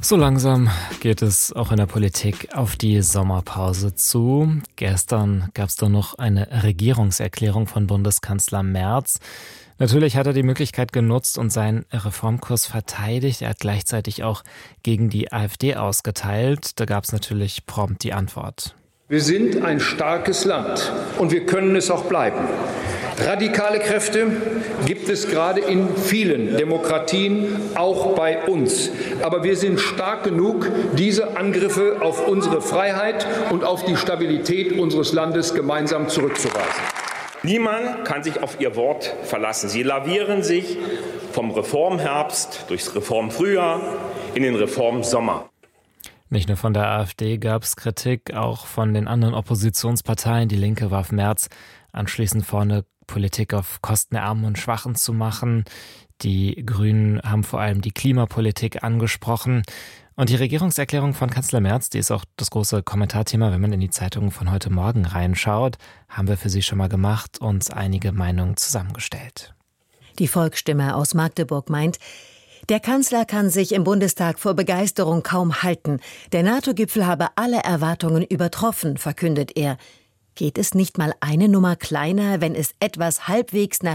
So langsam geht es auch in der Politik auf die Sommerpause zu. Gestern gab es doch noch eine Regierungserklärung von Bundeskanzler Merz. Natürlich hat er die Möglichkeit genutzt und seinen Reformkurs verteidigt. Er hat gleichzeitig auch gegen die AfD ausgeteilt. Da gab es natürlich prompt die Antwort. Wir sind ein starkes Land und wir können es auch bleiben. Radikale Kräfte gibt es gerade in vielen Demokratien, auch bei uns. Aber wir sind stark genug, diese Angriffe auf unsere Freiheit und auf die Stabilität unseres Landes gemeinsam zurückzuweisen. Niemand kann sich auf ihr Wort verlassen. Sie lavieren sich vom Reformherbst durchs Reformfrühjahr in den Reformsommer. Nicht nur von der AfD gab es Kritik, auch von den anderen Oppositionsparteien. Die Linke warf Merz anschließend vorne, Politik auf Kosten der Armen und Schwachen zu machen. Die Grünen haben vor allem die Klimapolitik angesprochen. Und die Regierungserklärung von Kanzler Merz, die ist auch das große Kommentarthema, wenn man in die Zeitungen von heute Morgen reinschaut, haben wir für Sie schon mal gemacht und einige Meinungen zusammengestellt. Die Volksstimme aus Magdeburg meint, der Kanzler kann sich im Bundestag vor Begeisterung kaum halten. Der NATO-Gipfel habe alle Erwartungen übertroffen, verkündet er. Geht es nicht mal eine Nummer kleiner, wenn es etwas halbwegs nach